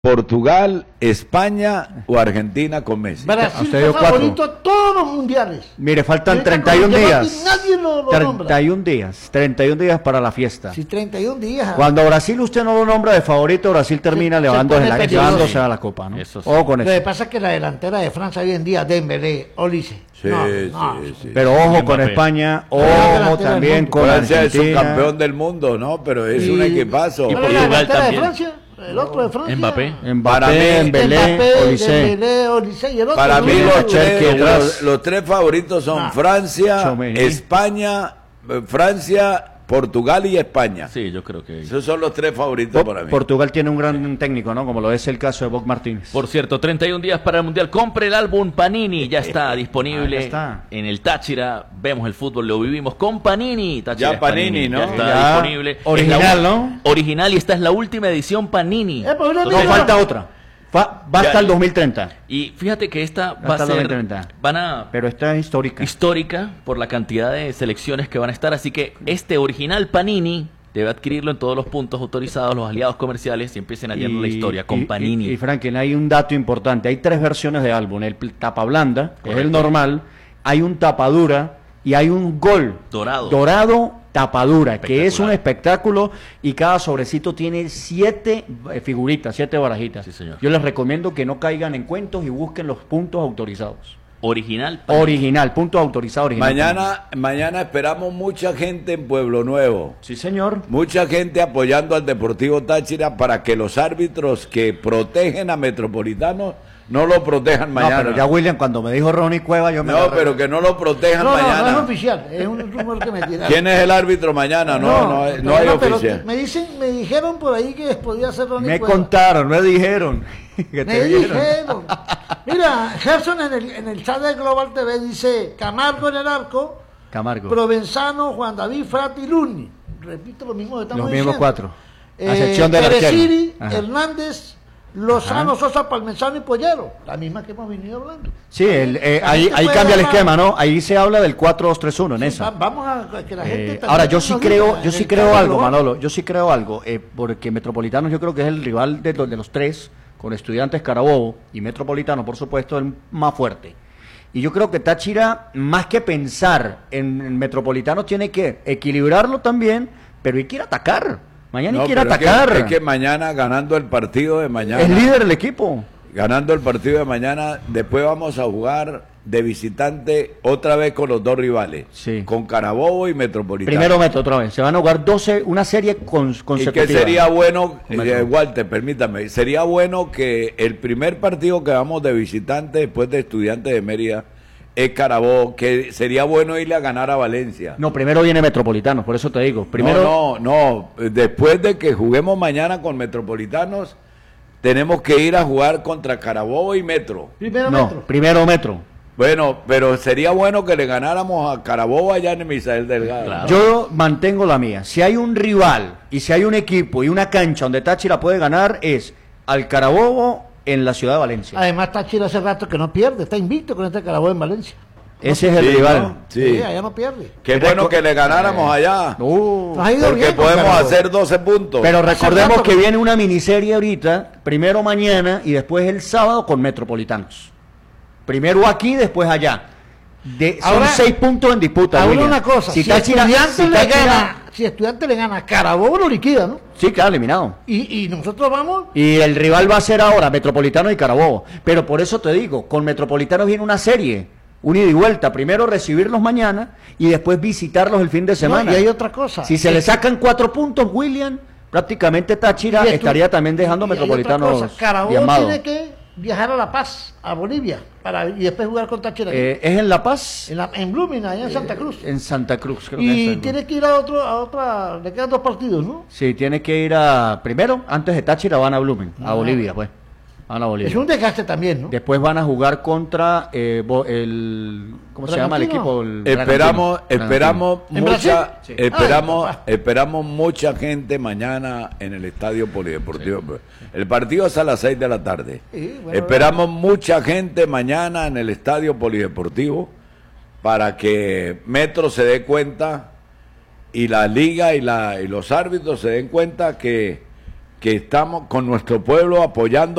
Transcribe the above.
Portugal, España o Argentina con Messi. Brasil fue favorito a todos los mundiales. Mire, faltan 31 días. Nadie lo 31 días. 31 días para la fiesta. Sí, 31 días. Cuando Brasil usted no lo nombra de favorito, Brasil termina llevándose a la Copa, ¿no? Eso sí. Ojo con Lo eso. que pasa es que la delantera de Francia hoy en día, Dembélé, Olise. Sí, sí. Pero ojo con Mbappé. España, La ojo delantera también del mundo. con Francia es un Argentina. campeón del mundo, ¿no? Pero es un equipazo. Y ¿Cuál es la Portugal delantera de también. Francia? El otro de Francia. Mbappé. Para mí, Dembélé, Olise. Dembélé, Olise y el otro. Para mí ¿no? los tres favoritos son Francia, Tchouaméni. España, Francia, Portugal y España. Sí, yo creo que... Esos son los tres favoritos para mí. Portugal tiene un gran técnico, ¿no? Como lo es el caso de Bob Martínez. Por cierto, 31 días para el Mundial. Compre el álbum Panini. Ya está disponible ya está. en el Táchira. Vemos el fútbol, lo vivimos con Panini. Táchira Ya es Panini, ¿no? Ya está Ya disponible. original, Es la ¿no? Original, y esta es la última edición Panini. Pues no No, diga. falta otra. Va hasta Ya. el 2030. Y fíjate que esta va Hasta a el ser... 2030. Van a... Pero esta es histórica. histórica por la cantidad de selecciones que van a estar, así que este original Panini debe adquirirlo en todos los puntos autorizados, los aliados comerciales, y empiecen a leer la historia con Panini. Y Franklin, hay un dato importante. Hay 3 versiones de álbum. El tapa blanda, que es el normal. Hay un tapa dura y hay un gol. Dorado. Tapadura, que es un espectáculo, y cada sobrecito tiene 7 figuritas, 7 barajitas. Sí, señor. Yo les recomiendo que no caigan en cuentos y busquen los puntos autorizados. Original Panini. Original, puntos autorizados original. Mañana esperamos mucha gente en Pueblo Nuevo. Sí, señor. Mucha gente apoyando al Deportivo Táchira para que los árbitros que protegen a Metropolitanos no lo protejan mañana. No, pero ya William, cuando me dijo Ronnie Cueva, yo me... No, pero que no lo protejan No, mañana. no es oficial, es un rumor que me tiraron. ¿Quién es el árbitro mañana? No hay pero oficial. me dijeron por ahí que podía ser Ronnie Me Cueva. contaron, me dijeron. Que Me te vieron. dijeron. Mira, Gerson en el chat de Global TV dice Camargo en el arco, Camargo. Provenzano, Juan David, Frati, Luni. Repito lo mismo que estamos Los mismos diciendo. 4. A excepción del arquero. Pereciri, Ajá. Hernández, Lozano, Ajá. Sosa, Palmezano y Pollero. La misma que hemos venido hablando. Sí, ahí puede cambia el llamar. esquema, ¿no? Ahí se habla del 4-2-3-1 en Sí, esa. vamos a que la gente también Ahora, yo sí nos creo, diga yo en sí el creo chat de algo, Global. Manolo, yo sí creo algo, porque Metropolitanos yo creo que es el rival de los 3, con Estudiantes, Carabobo y Metropolitano, por supuesto, el más fuerte. Y yo creo que Táchira, más que pensar en Metropolitano, tiene que equilibrarlo también, pero hay que ir a atacar. Mañana hay que ir a pero atacar. Es que mañana, ganando el partido de mañana. Es líder el equipo. Ganando el partido de mañana, después vamos a jugar de visitante otra vez con los dos rivales. Sí. Con Carabobo y Metropolitano. Primero Metro otra vez. Se van a jugar 12, una serie Y consecutiva. que sería bueno, Metro. Walter, permítame, sería bueno que el primer partido que vamos de visitante después de Estudiantes de Mérida es Carabobo, que sería bueno irle a ganar a Valencia. No, primero viene Metropolitanos, por eso te digo. Primero, No, después de que juguemos mañana con Metropolitanos, tenemos que ir a jugar contra Carabobo y Metro. primero Metro. Bueno, pero sería bueno que le ganáramos a Carabobo allá en Misael Delgado. Claro. Yo mantengo la mía. Si hay un rival y si hay un equipo y una cancha donde Táchira puede ganar, es al Carabobo en la ciudad de Valencia. Además, Táchira hace rato que no pierde, está invicto con este Carabobo en Valencia. Ese es el Sí, rival. ¿no? Sí. Allá no pierde. Qué bueno que le ganáramos allá. Nos ha ido Porque bien con podemos Carabobo. hacer 12 puntos. Pero recordemos rato que que- viene una miniserie ahorita, primero mañana y después el sábado con Metropolitanos. Primero aquí, después allá. Son Ahora- 6 puntos en disputa. Ahora William. una cosa, si Estudiantes le gana a Carabobo, lo liquida, ¿no? Sí, claro, eliminado. Y nosotros vamos. Y el rival va a ser ahora Metropolitano y Carabobo. Pero por eso te digo, con Metropolitano viene una serie, un ida y vuelta. Primero recibirlos mañana y después visitarlos el fin de semana. No, y hay otra cosa. Si se le sacan 4 puntos, William, prácticamente Táchira Y esto- estaría también dejando y hay otra Metropolitanos cosa, Carabobo diezmado. tiene que viajar a La Paz, a Bolivia, y después jugar con Táchira aquí. ¿Es en La Paz? En Blooming, allá en Santa Cruz. En Santa Cruz, creo que Y es. tiene que ir a otra, le quedan 2 partidos, ¿no? Sí, tiene que ir primero, antes de Táchira van a Blumen, a Bolivia, pues. Van a Bolivia. Es un desgaste también, ¿no? Después van a jugar contra ¿cómo se llama el equipo? Bragantino. El Esperamos Bragantino. ¿En Brasil? Sí. Esperamos mucha gente mañana en el Estadio Polideportivo. El partido es a las 6 de la tarde. Sí, bueno, Esperamos mucha gente mañana en el Estadio Polideportivo para que Metro se dé cuenta y la liga y los árbitros se den cuenta que que estamos con nuestro pueblo apoyando